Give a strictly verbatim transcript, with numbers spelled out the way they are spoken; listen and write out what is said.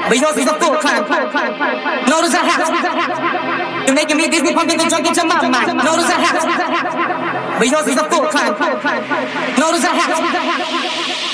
but yours is a full climb. Notice I have. You're making me Disney pumping the drunk into my mind. Notice I have. But yours is a full climb. Notice I have.